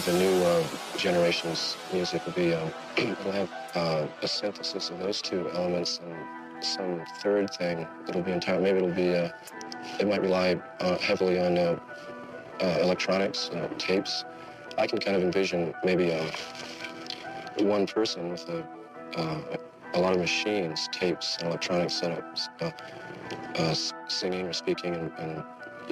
the new generation's music will be, it'll have a synthesis of those two elements and some third thing that'll be entire. Maybe it'll be, it might rely heavily on electronics, tapes. I can kind of envision maybe one person with a lot of machines, tapes, and electronic setups, singing or speaking and